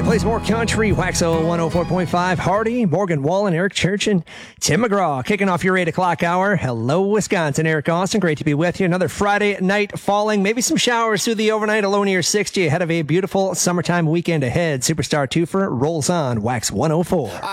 Plays more country. Waxo 104.5. Hardy, Morgan Wallen, Eric Church, and Tim McGraw kicking off your 8 o'clock hour. Hello, Wisconsin. Eric Austin, great to be with you. Another Friday night falling. Maybe some showers through the overnight. A low near 60 ahead of a beautiful summertime weekend ahead. Superstar Twofer rolls on Wax 104.